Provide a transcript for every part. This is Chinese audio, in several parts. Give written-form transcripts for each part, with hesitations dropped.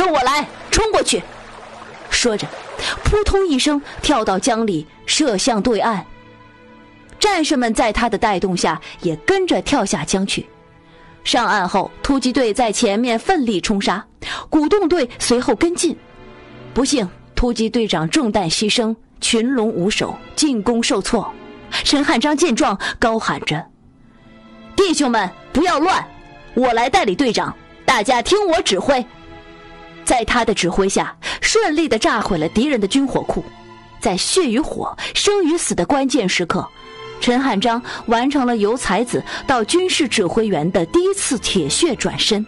跟我来，冲过去！”说着，扑通一声跳到江里，射向对岸。战士们在他的带动下也跟着跳下江去。上岸后，突击队在前面奋力冲杀，鼓动队随后跟进。不幸，突击队长中弹牺牲，群龙无首，进攻受挫。陈汉章见状，高喊着：“弟兄们，不要乱，我来代理队长，大家听我指挥。”在他的指挥下，顺利地炸毁了敌人的军火库。在血与火、生与死的关键时刻，陈汉章完成了由才子到军事指挥员的第一次铁血转身。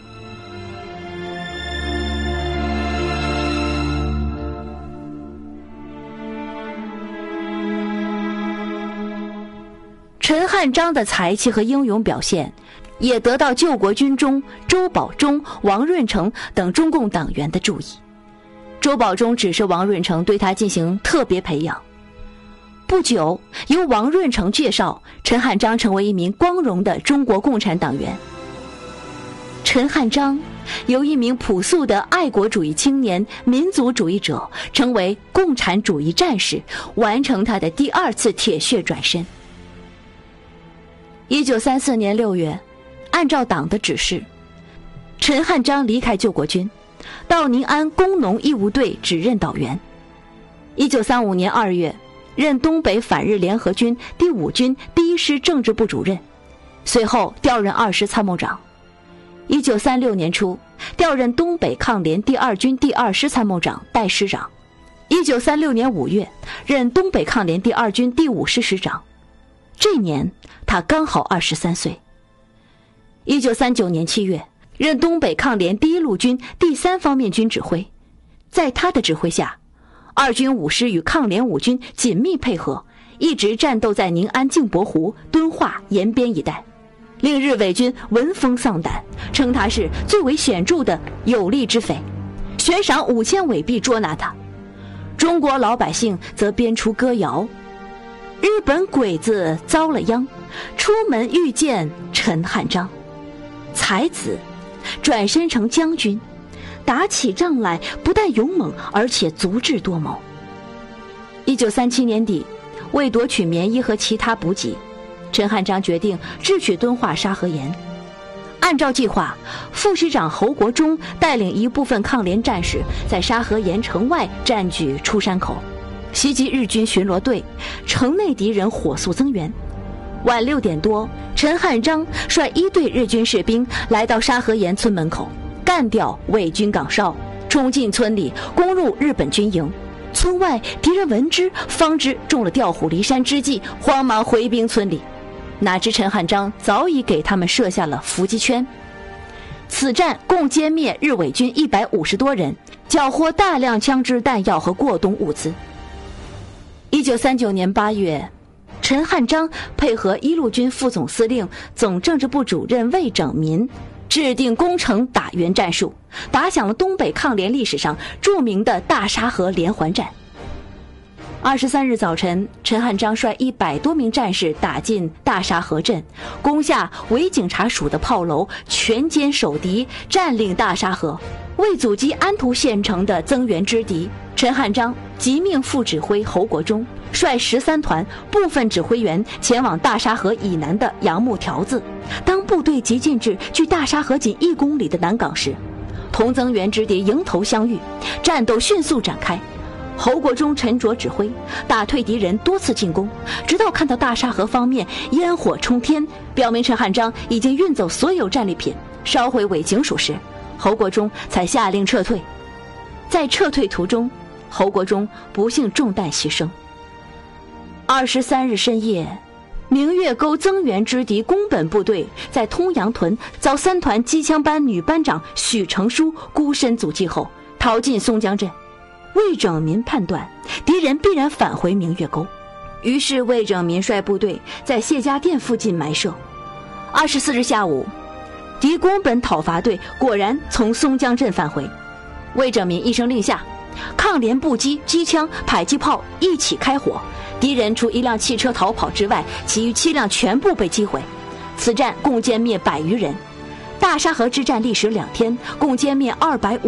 陈汉章的才气和英勇表现也得到救国军中周保中、王润成等中共党员的注意。周保中指示王润成对他进行特别培养。不久，由王润成介绍，陈汉章成为一名光荣的中国共产党员。陈汉章由一名朴素的爱国主义青年、民族主义者，成为共产主义战士，完成他的第二次铁血转身。1934年6月，按照党的指示，陈汉章离开救国军，到宁安工农义务队指任导员。1935年2月，任东北反日联合军第5军第1师政治部主任，随后调任2师参谋长。1936年初，调任东北抗联第2军第2师参谋长、代师长。1936年5月，任东北抗联第2军第5师师长。这年他刚好23岁。1939年7月，任东北抗联第1路军第3方面军指挥。在他的指挥下，2军5师与抗联5军紧密配合，一直战斗在宁安镜泊湖、敦化、延边一带，令日伪军闻风丧胆，称他是最为显著的有力之匪，悬赏5000伪币捉拿他。中国老百姓则编出歌谣：“日本鬼子遭了殃，出门遇见陈汉章，才子转身成将军，打起仗来不但勇猛，而且足智多谋。”1937年底，为夺取棉衣和其他补给，陈汉章决定智取敦化沙河沿。按照计划，副师长侯国忠带领一部分抗联战士在沙河沿城外占据出山口，袭击日军巡逻队，城内敌人火速增援。晚6点多，陈汉章率1队日军士兵来到沙河沿村门口，干掉伪军岗哨，冲进村里，攻入日本军营。村外敌人闻之，方知中了调虎离山之计，慌忙回兵村里。哪知陈汉章早已给他们设下了伏击圈。此战共歼灭日伪军150多人，缴获大量枪支弹药和过冬物资。1939年8月，陈汉章配合1路军副总司令、总政治部主任魏拯民，制定攻城打援战术，打响了东北抗联历史上著名的大沙河连环战。23日早晨，陈汉章率100多名战士打进大沙河镇，攻下伪警察署的炮楼，全歼守敌，占领大沙河。为阻击安图县城的增援之敌，陈汉章即命副指挥侯国忠率13团部分指挥员前往大沙河以南的杨木条子。当部队急进至距大沙河仅1公里的南港时，同增援之敌迎头相遇，战斗迅速展开。侯国忠沉着指挥，打退敌人多次进攻，直到看到大沙河方面烟火冲天，表明陈汉章已经运走所有战利品，烧毁伪警署时，侯国忠才下令撤退。在撤退途中，侯国忠不幸中弹牺牲。23日深夜，明月沟增援之敌宫本部队在通阳屯遭3团机枪班女班长许成书孤身阻击后，逃进松江镇。魏拯民判断敌人必然返回明月沟，于是魏拯民率部队在谢家店附近埋设。24日下午，敌宫本讨伐队果然从松江镇返回。魏拯民一声令下，抗联步机、机枪、迫击炮一起开火，敌人除1辆汽车逃跑之外，其余7辆全部被击毁。此战共歼灭100余人。大沙河之战历时2天，共歼灭250